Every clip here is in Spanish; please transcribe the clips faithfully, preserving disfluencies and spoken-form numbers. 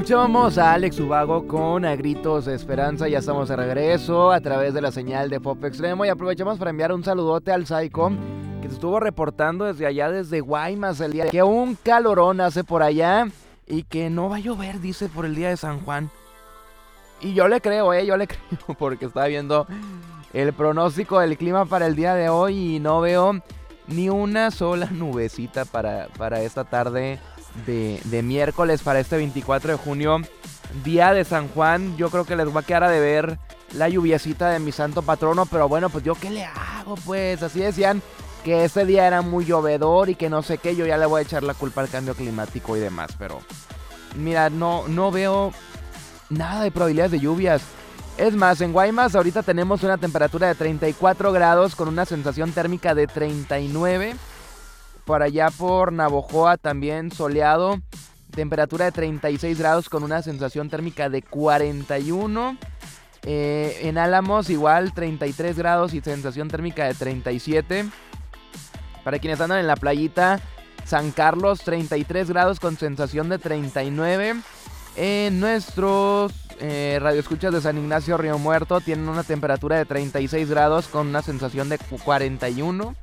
Escuchábamos a Alex Ubago con A Gritos de Esperanza. Ya estamos de regreso a través de la señal de Pop Extremo y aprovechamos para enviar un saludote al Psycho que se estuvo reportando desde allá, desde Guaymas, el día de que un calorón hace por allá y que no va a llover, dice, por el día de San Juan. Y yo le creo, eh, yo le creo, porque estaba viendo el pronóstico del clima para el día de hoy y no veo ni una sola nubecita para, para esta tarde de, de miércoles, para este veinticuatro de junio, día de San Juan. Yo creo que les va a quedar a deber la lluviecita de mi santo patrono, pero bueno, pues yo qué le hago, pues. Así decían que ese día era muy llovedor y que no sé qué, yo ya le voy a echar la culpa al cambio climático y demás, pero mira, no, no veo nada de probabilidades de lluvias. Es más, en Guaymas ahorita tenemos una temperatura de treinta y cuatro grados con una sensación térmica de treinta y nueve. Por allá por Navojoa también soleado, temperatura de treinta y seis grados con una sensación térmica de cuarenta y uno. Eh, en Álamos igual treinta y tres grados y sensación térmica de treinta y siete. Para quienes andan en la playita, San Carlos treinta y tres grados con sensación de treinta y nueve. En nuestros eh, radioescuchas de San Ignacio Río Muerto tienen una temperatura de treinta y seis grados con una sensación de cuarenta y uno.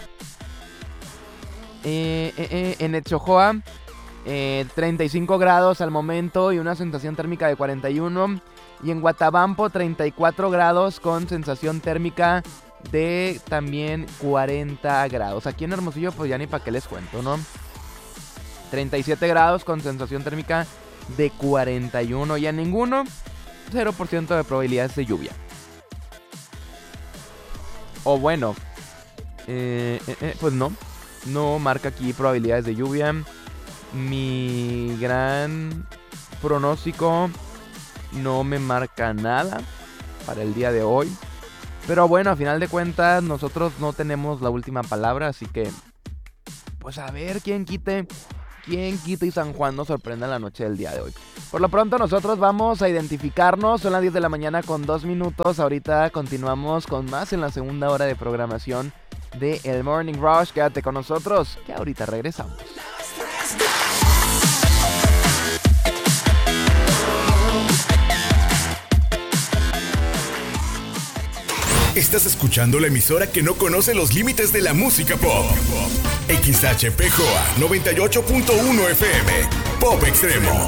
Eh, eh, eh, en Echojoa eh, treinta y cinco grados al momento y una sensación térmica de cuarenta y uno. Y en Guatabampo treinta y cuatro grados con sensación térmica de también cuarenta grados. Aquí en Hermosillo pues ya ni para qué les cuento, ¿no? treinta y siete grados con sensación térmica de cuarenta y uno. Y en ninguno, cero por ciento de probabilidades de lluvia. O bueno, eh, eh, eh, pues no. No marca aquí probabilidades de lluvia. Mi gran pronóstico no me marca nada para el día de hoy. Pero bueno, a final de cuentas nosotros no tenemos la última palabra. Así que, pues a ver, quién quite, quién quite y San Juan nos sorprenda la noche del día de hoy. Por lo pronto nosotros vamos a identificarnos. Son las diez de la mañana con dos minutos. Ahorita continuamos con más en la segunda hora de programación de El Morning Rush. Quédate con nosotros, que ahorita regresamos. Estás escuchando la emisora que no conoce los límites de la música pop. X H P J A noventa y ocho punto uno F M, Pop Extremo.